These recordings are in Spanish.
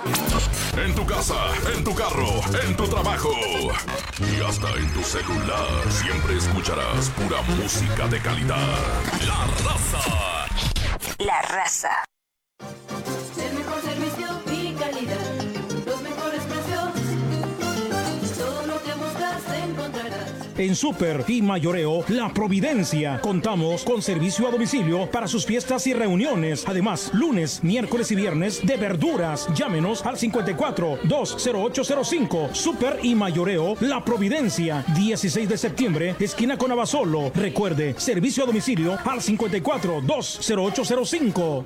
En tu casa, en tu carro, en tu trabajo y hasta en tu celular. Siempre escucharás pura música de calidad. La Raza. La Raza. El mejor servicio y calidad. Los mejores precios. Todo lo que buscas encontrarás. En Super y Mayoreo La Providencia contamos con servicio a domicilio para sus fiestas y reuniones. Además, lunes, miércoles y viernes de verduras. Llámenos al 54-20805. Super y Mayoreo La Providencia, 16 de septiembre, esquina con Abasolo. Recuerde, servicio a domicilio al 54-20805.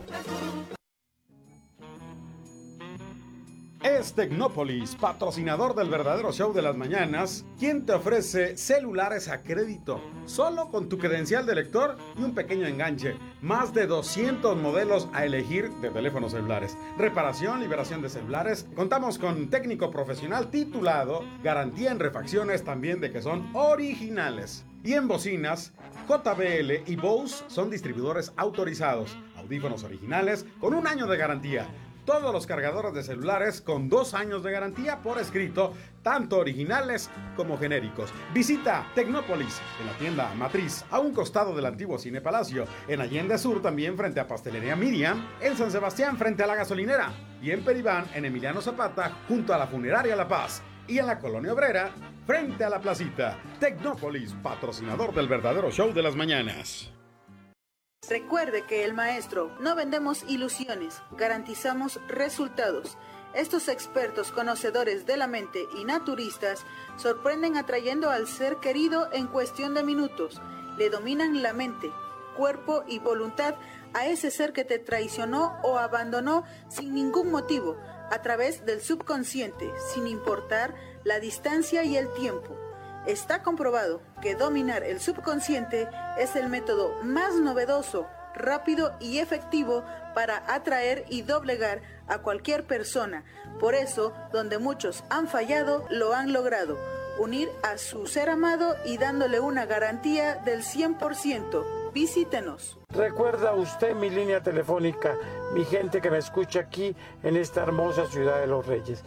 Es Tecnópolis, patrocinador del verdadero show de las mañanas, quien te ofrece celulares a crédito, solo con tu credencial de lector y un pequeño enganche. Más de 200 modelos a elegir de teléfonos celulares. Reparación, liberación de celulares. Contamos con técnico profesional titulado, garantía en refacciones también de que son originales. Y en bocinas, JBL y Bose son distribuidores autorizados. Audífonos originales con 1 año de garantía. Todos los cargadores de celulares con 2 años de garantía por escrito, tanto originales como genéricos. Visita Tecnópolis en la tienda Matriz, a un costado del antiguo Cine Palacio, en Allende Sur también frente a Pastelería Miriam, en San Sebastián frente a la gasolinera y en Peribán en Emiliano Zapata junto a la Funeraria La Paz y en la Colonia Obrera frente a la Placita. Tecnópolis, patrocinador del verdadero show de las mañanas. Recuerde que el maestro no vendemos ilusiones, garantizamos resultados. Estos expertos conocedores de la mente y naturistas sorprenden atrayendo al ser querido en cuestión de minutos. Le dominan la mente, cuerpo y voluntad a ese ser que te traicionó o abandonó sin ningún motivo, a través del subconsciente, sin importar la distancia y el tiempo. Está comprobado que dominar el subconsciente es el método más novedoso, rápido y efectivo para atraer y doblegar a cualquier persona. Por eso, donde muchos han fallado, lo han logrado. Unir a su ser amado y dándole una garantía del 100%. Visítenos. ¿Recuerda usted mi línea telefónica, mi gente que me escucha aquí en esta hermosa ciudad de Los Reyes?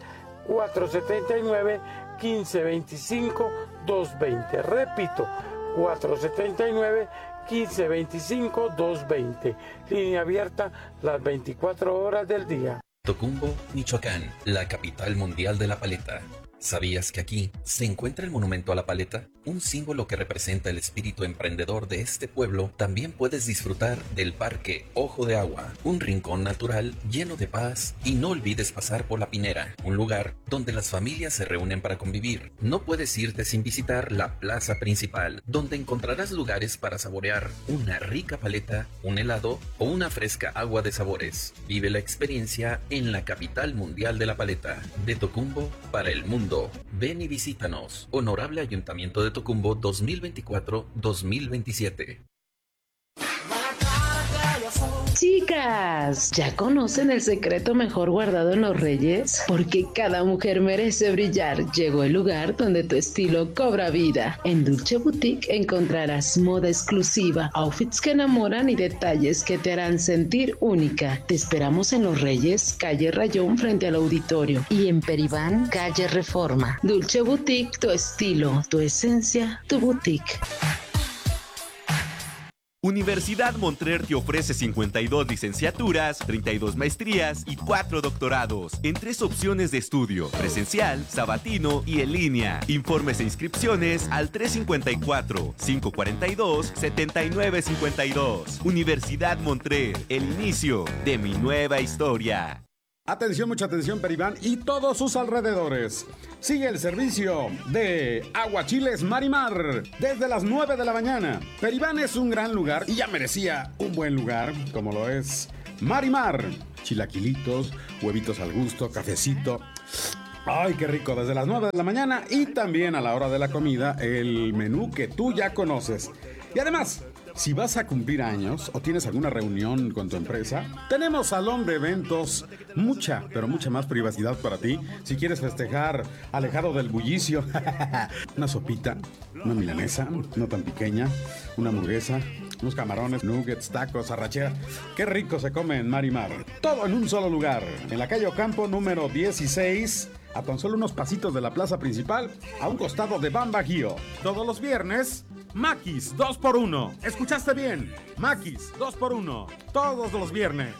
479-1525-220. Repito, 479-1525-220. Línea abierta las 24 horas del día. Tocumbo, Michoacán, la capital mundial de la paleta. ¿Sabías que aquí se encuentra el monumento a la paleta? Un símbolo que representa el espíritu emprendedor de este pueblo. También puedes disfrutar del Parque Ojo de Agua, un rincón natural lleno de paz, y no olvides pasar por La Pinera, un lugar donde las familias se reúnen para convivir. No puedes irte sin visitar la plaza principal, donde encontrarás lugares para saborear una rica paleta, un helado o una fresca agua de sabores. Vive la experiencia en la capital mundial de la paleta, de Tocumbo para el mundo. Ven y visítanos. Honorable Ayuntamiento de Tocumbo 2024-2027. Chicas, ¿ya conocen el secreto mejor guardado en Los Reyes? Porque cada mujer merece brillar. Llegó el lugar donde tu estilo cobra vida. En Dulce Boutique encontrarás moda exclusiva, outfits que enamoran y detalles que te harán sentir única. Te esperamos en Los Reyes, calle Rayón frente al auditorio, y en Peribán, calle Reforma. Dulce Boutique, tu estilo, tu esencia, tu boutique. Universidad Montclair te ofrece 52 licenciaturas, 32 maestrías y 4 doctorados en 3 opciones de estudio: presencial, sabatino y en línea. Informes e inscripciones al 354-542-7952. Universidad Montclair, el inicio de mi nueva historia. Atención, mucha atención, Peribán y todos sus alrededores. Sigue el servicio de Aguachiles Marimar desde las 9 de la mañana. Peribán es un gran lugar y ya merecía un buen lugar, como lo es Marimar. Chilaquilitos, huevitos al gusto, cafecito. ¡Ay, qué rico! Desde las 9 de la mañana y también a la hora de la comida, el menú que tú ya conoces. Y además, si vas a cumplir años o tienes alguna reunión con tu empresa, tenemos salón de eventos, mucha, pero mucha más privacidad para ti. Si quieres festejar alejado del bullicio, una sopita, una milanesa, no tan pequeña, una hamburguesa, Unos camarones, nuggets, tacos, arrachera. Qué rico se come en Marimar. Todo en un solo lugar. En la calle Ocampo, número 16, a tan solo unos pasitos de la plaza principal, a un costado de Ban Bajío. Todos los viernes, Maquis 2x1. ¿Escuchaste bien? Maquis 2x1. Todos los viernes.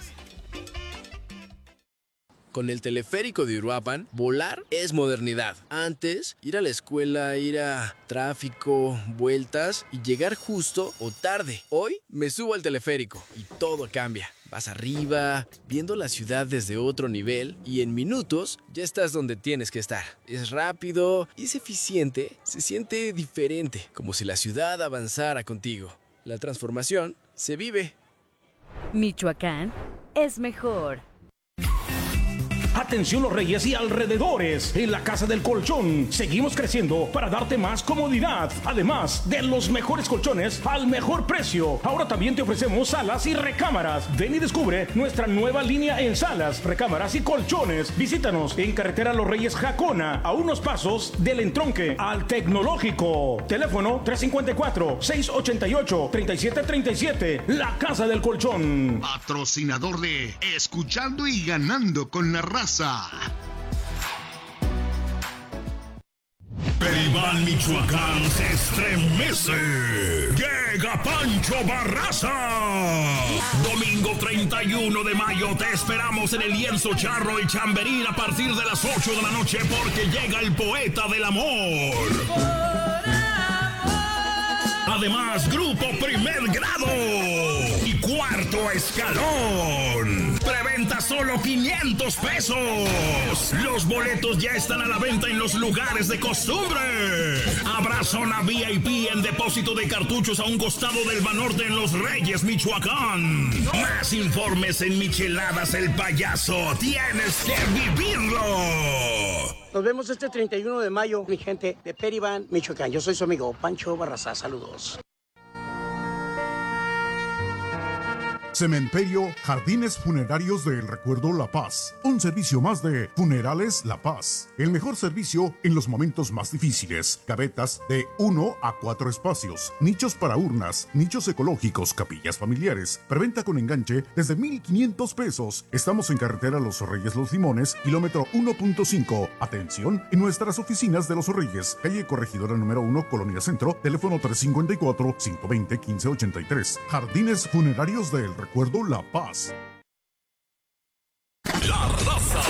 Con el teleférico de Uruapan, volar es modernidad. Antes, ir a la escuela, ir a tráfico, vueltas y llegar justo o tarde. Hoy me subo al teleférico y todo cambia. Vas arriba, viendo la ciudad desde otro nivel y en minutos ya estás donde tienes que estar. Es rápido, es eficiente, se siente diferente, como si la ciudad avanzara contigo. La transformación se vive. Michoacán es mejor. Atención los Reyes y alrededores. En la Casa del Colchón seguimos creciendo para darte más comodidad. Además de los mejores colchones al mejor precio. Ahora también te ofrecemos salas y recámaras. Ven y descubre nuestra nueva línea en salas, recámaras y colchones. Visítanos en Carretera Los Reyes Jacona, a unos pasos del entronque al Tecnológico. Teléfono 354-688-3737. La Casa del Colchón. Patrocinador de Escuchando y Ganando con la Raza. Peribán, Michoacán se estremece. Llega Pancho Barraza. Domingo 31 de mayo te esperamos en el Lienzo Charro y Chamberín a partir de las 8 de la noche porque llega el poeta del amor. Además, grupo Primer Grado y Cuarto Escalón. Preventa solo 500 pesos. Los boletos ya están a la venta en los lugares de costumbre. Habrá zona VIP en depósito de cartuchos a un costado del Banorte en Los Reyes, Michoacán. Más informes en Micheladas El Payaso. Tienes que vivirlo. Nos vemos este 31 de mayo, mi gente de Peribán, Michoacán. Yo soy su amigo Pancho Barraza. Saludos. Cementerio Jardines Funerarios del Recuerdo La Paz. Un servicio más de Funerales La Paz. El mejor servicio en los momentos más difíciles. Gavetas de 1 a 4 espacios. Nichos para urnas. Nichos ecológicos. Capillas familiares. Preventa con enganche desde 1,500 pesos. Estamos en carretera Los Reyes Los Limones, kilómetro 1.5. Atención en nuestras oficinas de Los Reyes. Calle Corregidora número 1, Colonia Centro. Teléfono 354-520-1583. Jardines Funerarios del Recuerdo La Paz. La Raza.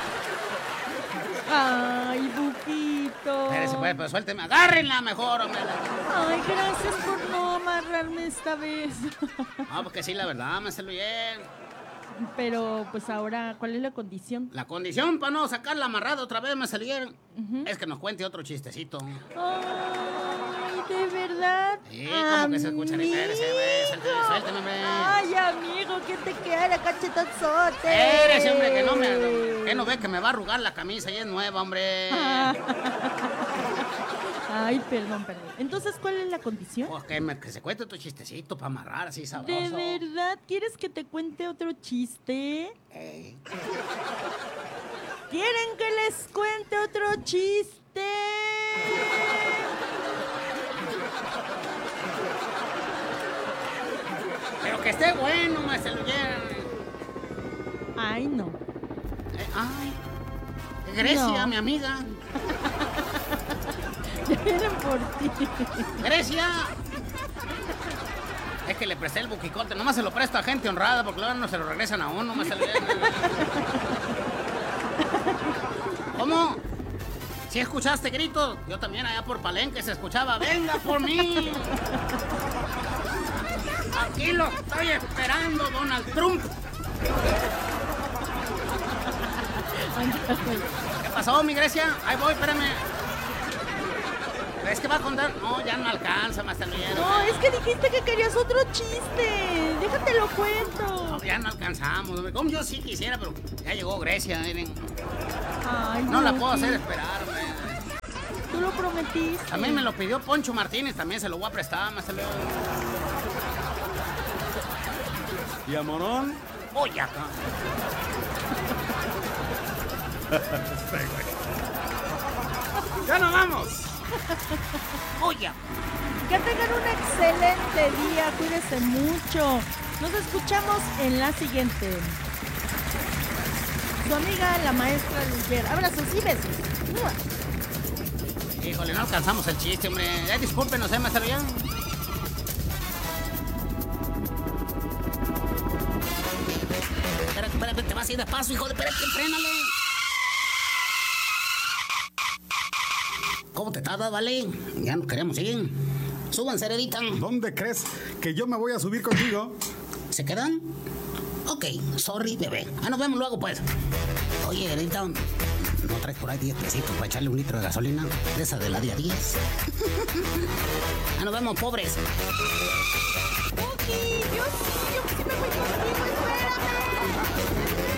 Ay, Buquito. Espérese, pues suélteme. Agárrenla mejor, hombre. Ay, gracias por no amarrarme esta vez. No, porque sí, la verdad, me salió bien. Pero, pues ahora, ¿cuál es la condición? La condición para no sacarla amarrada otra vez me salieron. Es que nos cuente otro chistecito. Ay, ¿de verdad? Sí, como que se escucha ni suéltame, hombre. Ay, amigo, ¿qué te queda, cachetonzote? Espérese, hombre, que no ve que me va a arrugar la camisa y es nueva, hombre. Ay, perdón. Entonces, ¿cuál es la condición? Pues que se cuente otro chistecito para amarrar así sabroso. ¿De verdad quieres que te cuente otro chiste? ¿Quieren que les cuente otro chiste? Pero que esté bueno, maestro. Ay, no. Ay, Grecia, no. Mi amiga. Ya vienen por ti. Grecia. Es que le presté el buquicote. Nomás se lo presto a gente honrada porque luego no se lo regresan a uno. ¿Cómo? ¿Sí escuchaste gritos? Yo también allá por Palenque se escuchaba. ¡Venga por mí! Aquí lo estoy esperando, Donald Trump. ¿Qué pasó, mi Grecia? Ahí voy, espérame. ¿Es que va a contar? No, ya no alcanza, más talero. No, es que dijiste que querías otro chiste. Déjate lo cuento. No, ya no alcanzamos. Como yo sí quisiera, pero ya llegó Grecia, miren. Ay, no la puedo hacer esperar, hombre. Tú lo prometiste. También me lo pidió Poncho Martínez, también se lo voy a prestar, más talero. ¿Y a Morón? Voy acá. ¡Ya nos vamos! Oye. Que tengan un excelente día, cuídense mucho. Nos escuchamos en la siguiente. Su amiga, la maestra Luyer. Abrazos y besos. Híjole, no alcanzamos el chiste, hombre. Discúlpenos, maestro, ya. Espérate, te vas a ir de paso, hijo de... Espérate, frénale. ¿Cómo te tardas, vale? Ya nos queremos ir. Súbanse, heredita. ¿Dónde crees que yo me voy a subir contigo? ¿Se quedan? Ok, sorry, bebé. Nos vemos luego, pues. Oye, heredita, ¿no traes por ahí 10 pesitos para echarle un litro de gasolina? De esa de la día 10. Nos vemos, pobres. Ok, yo sí me voy contigo, espérame.